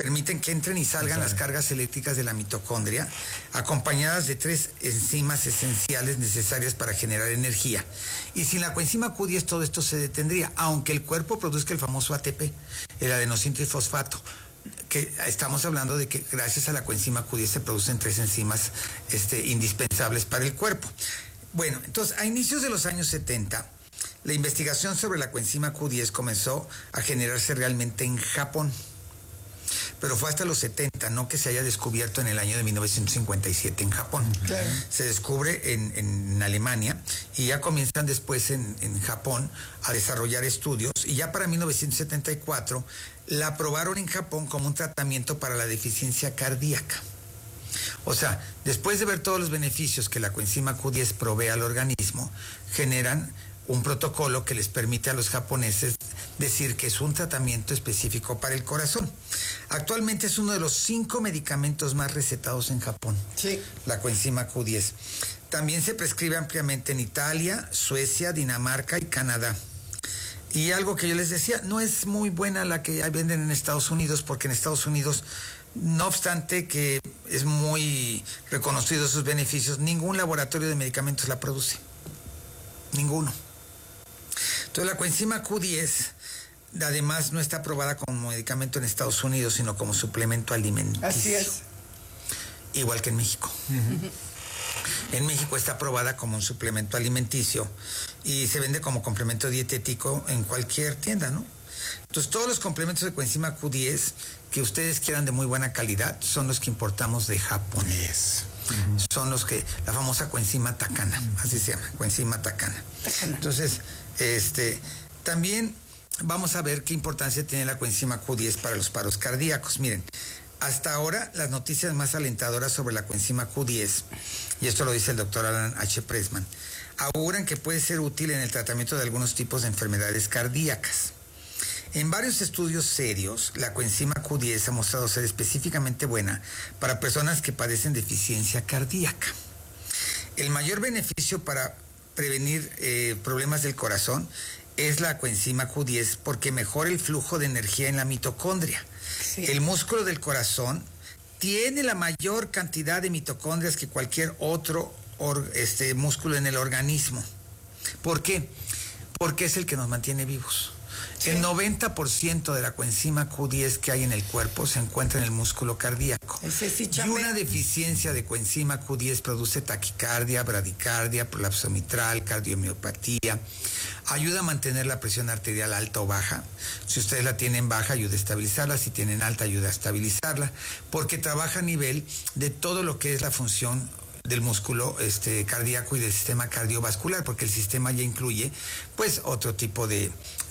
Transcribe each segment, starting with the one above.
permiten que entren y salgan las cargas eléctricas de la mitocondria, acompañadas de 3 enzimas esenciales necesarias para generar energía. Y sin la coenzima Q10 todo esto se detendría, aunque el cuerpo produzca el famoso ATP, el adenosíntrifosfato, que estamos hablando de que gracias a la coenzima Q10 se producen 3 enzimas indispensables para el cuerpo. Bueno, entonces a inicios de los años 70, la investigación sobre la coenzima Q10 comenzó a generarse realmente en Japón. Pero fue hasta los 70, no que se haya descubierto en el año de 1957 en Japón. Claro. Se descubre en Alemania y ya comienzan después en Japón a desarrollar estudios, y ya para 1974 la aprobaron en Japón como un tratamiento para la deficiencia cardíaca. O sea, después de ver todos los beneficios que la coenzima Q10 provee al organismo, generan un protocolo que les permite a los japoneses decir que es un tratamiento específico para el corazón. Actualmente es uno de los 5 medicamentos más recetados en Japón. Sí. La coenzima Q10. También se prescribe ampliamente en Italia, Suecia, Dinamarca y Canadá. Y algo que yo les decía, no es muy buena la que venden en Estados Unidos, porque en Estados Unidos, no obstante que es muy reconocido sus beneficios, ningún laboratorio de medicamentos la produce. Ninguno. Entonces la coenzima Q10 además no está aprobada como medicamento en Estados Unidos, sino como suplemento alimenticio. Así es. Igual que en México. En México está aprobada como un suplemento alimenticio y se vende como complemento dietético en cualquier tienda, ¿no? Entonces todos los complementos de coenzima Q10 que ustedes quieran de muy buena calidad son los que importamos de Japón. Son los que, la famosa coenzima Takana, así se llama, coenzima Takana. Entonces, también vamos a ver qué importancia tiene la coenzima Q10 para los paros cardíacos. Miren, hasta ahora las noticias más alentadoras sobre la coenzima Q10, y esto lo dice el doctor Alan H. Pressman, auguran que puede ser útil en el tratamiento de algunos tipos de enfermedades cardíacas. En varios estudios serios, la coenzima Q10 ha mostrado ser específicamente buena para personas que padecen deficiencia cardíaca. El mayor beneficio para prevenir problemas del corazón es la coenzima Q10 porque mejora el flujo de energía en la mitocondria. Sí. El músculo del corazón tiene la mayor cantidad de mitocondrias que cualquier otro músculo en el organismo. ¿Por qué? Porque es el que nos mantiene vivos. Sí. El 90% de la coenzima Q10 que hay en el cuerpo se encuentra en el músculo cardíaco. Y una deficiencia de coenzima Q10 produce taquicardia, bradicardia, prolapso mitral, cardiomiopatía. Ayuda a mantener la presión arterial alta o baja. Si ustedes la tienen baja, ayuda a estabilizarla. Si tienen alta, ayuda a estabilizarla. Porque trabaja a nivel de todo lo que es la función del músculo cardíaco y del sistema cardiovascular, porque el sistema ya incluye pues otro tipo de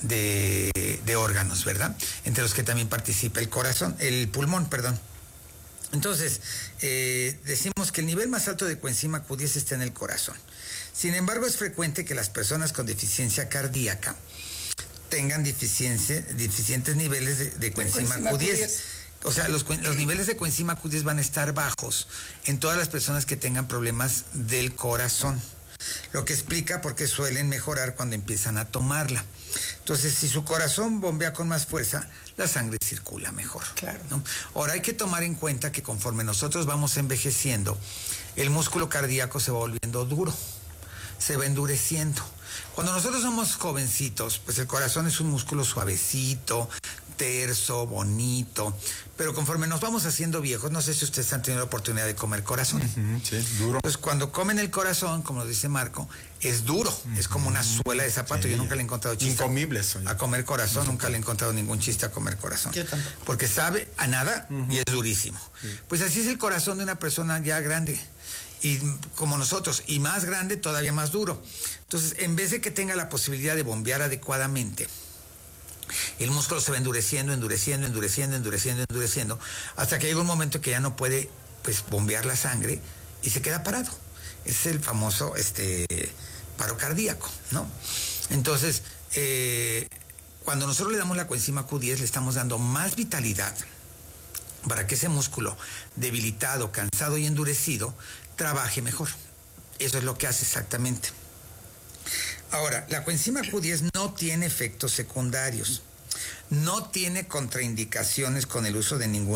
órganos, ¿verdad? Entre los que también participa el pulmón. Entonces, decimos que el nivel más alto de coenzima Q10 está en el corazón. Sin embargo, es frecuente que las personas con deficiencia cardíaca tengan deficientes niveles de coenzima Q10. O sea, los niveles de coenzima Q10 van a estar bajos en todas las personas que tengan problemas del corazón, lo que explica por qué suelen mejorar cuando empiezan a tomarla. Entonces, si su corazón bombea con más fuerza, la sangre circula mejor. Claro. ¿No? Ahora, hay que tomar en cuenta que conforme nosotros vamos envejeciendo, el músculo cardíaco se va volviendo duro, se va endureciendo. Cuando nosotros somos jovencitos, pues el corazón es un músculo suavecito, terso, bonito, pero conforme nos vamos haciendo viejos, no sé si ustedes han tenido la oportunidad de comer corazón. Sí, duro. Pues cuando comen el corazón, como lo dice Marco, es duro, es como una suela de zapato. Sí. Yo nunca le he encontrado chiste incomibles a comer corazón, nunca le he encontrado ningún chiste a comer corazón. Yo tampoco. Porque sabe a nada y es durísimo. Sí. Pues así es el corazón de una persona ya grande, y como nosotros, y más grande, todavía más duro. Entonces, en vez de que tenga la posibilidad de bombear adecuadamente, el músculo se va endureciendo, hasta que llega un momento que ya no puede pues bombear la sangre y se queda parado. Es el famoso paro cardíaco, ¿no? Entonces, cuando nosotros le damos la coenzima Q10, le estamos dando más vitalidad para que ese músculo debilitado, cansado y endurecido trabaje mejor. Eso es lo que hace exactamente. Ahora, la coenzima Q10 no tiene efectos secundarios, no tiene contraindicaciones con el uso de ningún